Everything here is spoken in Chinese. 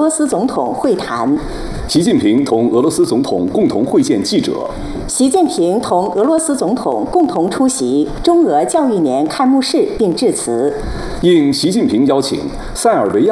罗斯总统会谈。 习近平同俄罗斯总统共同会见记者。 习近平同俄罗斯总统共同出席中俄教育年开幕式并致辞。 应习近平邀请，塞尔维亚